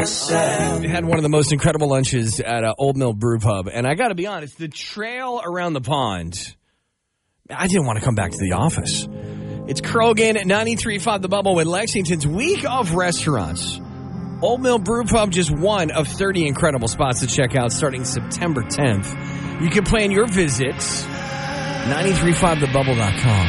We had one of the most incredible lunches at Old Mill Brew Pub, and I got to be honest, the trail around the pond, I didn't want to come back to the office. It's Krogan at 93.5 The Bubble with Lexington's Week of Restaurants. Old Mill Brew Pub, just one of 30 incredible spots to check out starting September 10th. You can plan your visits, 935thebubble.com.